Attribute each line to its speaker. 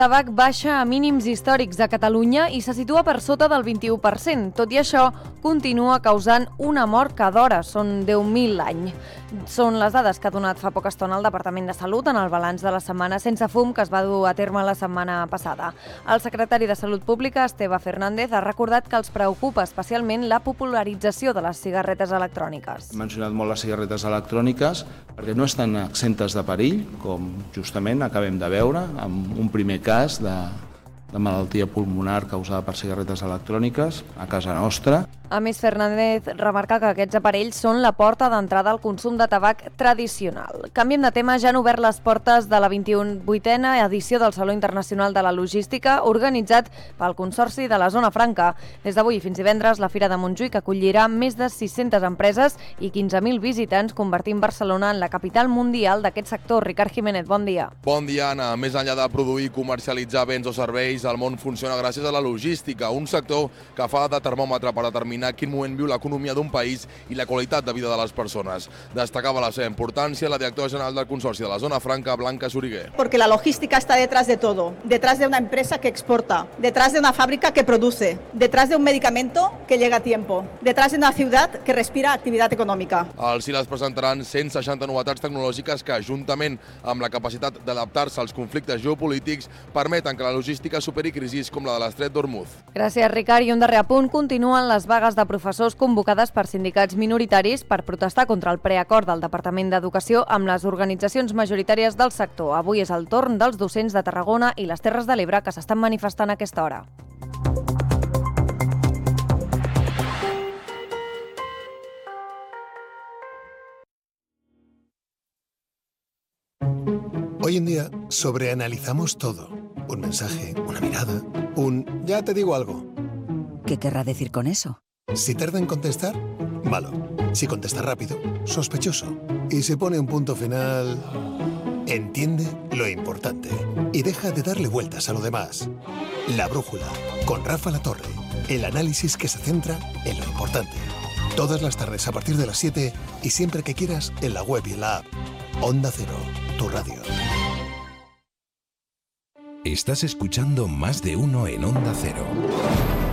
Speaker 1: Tabac baixa a mínims històrics a Catalunya i se situa per sota del 21%. Tot i això, continua causant una mort cada hora. Són 10.000 l'any. Són les dades que ha donat fa poca estona el Departament de Salut en el balanç de la setmana sense fum que es va dur a terme la setmana passada. El secretari de Salut Pública, Esteve Fernández, ha recordat que els preocupa especialment la popularització de les cigarretes electròniques.
Speaker 2: He mencionat molt les cigarretes electròniques perquè no estan exemptes de perill, com justament acabem de veure amb un primer cas de malaltia pulmonar causada per cigarretes electròniques a casa nostra.
Speaker 1: A més, Fernández remarca que aquests aparells són la porta d'entrada al consum de tabac tradicional. Canviem de tema, ja han obert les portes de la 28a edició del Saló Internacional de la Logística, organitzat pel Consorci de la Zona Franca. Des d'avui fins divendres, la Fira de Montjuïc acollirà més de 600 empreses i 15.000 visitants, convertint Barcelona en la capital mundial d'aquest sector. Ricard Jiménez, bon dia.
Speaker 3: Bon dia, Anna. Més enllà de produir i comercialitzar béns o serveis, el món funciona gràcies a la logística, un sector que fa de termòmetre per determinar quin moment viu l'economia d'un país i la qualitat de vida de les persones. Destacava la seva importància la directora general del Consorci de la Zona Franca, Blanca Soriguer.
Speaker 4: Porque la logística está detrás de todo, detrás de una empresa que exporta, detrás de una fábrica que produce, detrás de un medicamento que llega a tiempo, detrás de una ciudad que respira actividad econòmica.
Speaker 3: Al CIL es presentaran 160 novetats tecnològiques que, juntament amb la capacitat d'adaptar-se als conflictes geopolítics, permeten que la logística superi crisis com la de l'Estret d'Hormuz.
Speaker 1: Gràcies, Ricard. I un darrer apunt, continuen les vagues de professors convocades per sindicats minoritaris per protestar contra el preacord del Departament d'Educació amb les organitzacions majoritàries del sector. Avui és el torn dels docents de Tarragona i les Terres de l'Ebre que s'estan manifestant a aquesta hora.
Speaker 5: Hoy en día sobreanalizamos todo. Un mensaje, una mirada, ya te digo algo.
Speaker 6: ¿Qué querrá decir con eso?
Speaker 5: Si tarda en contestar, malo. Si contesta rápido, sospechoso. Y si pone un punto final, entiende lo importante y deja de darle vueltas a lo demás. La Brújula, con Rafa Latorre. El análisis que se centra en lo importante. Todas las tardes a partir de las 7 y siempre que quieras en la web y en la app. Onda Cero, tu radio.
Speaker 7: Estás escuchando Más de Uno en Onda Cero.